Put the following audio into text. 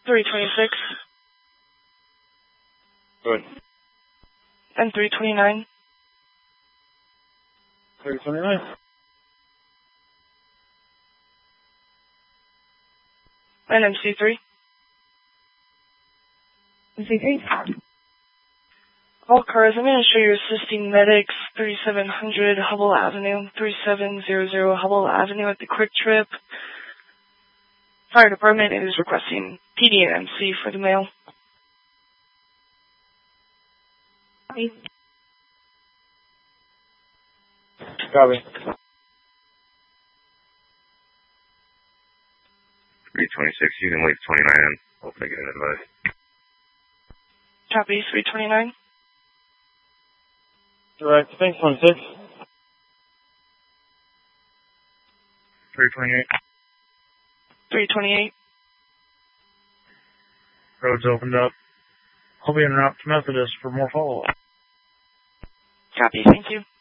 326. Good. And 329. 329. And MC3. MC3. All cars, I'm going to show you assisting medics, 3700 Hubble Avenue, 3700 Hubble Avenue at the Quick Trip. Fire department is requesting PD and MC for the mail. Copy. Copy. 326, you can leave 29 in. We'll take it in advice. Copy, 329. Direct, thanks, 26. 328. 328. Road's opened up. I'll be en route to Methodist for more follow-up. Copy, thank you.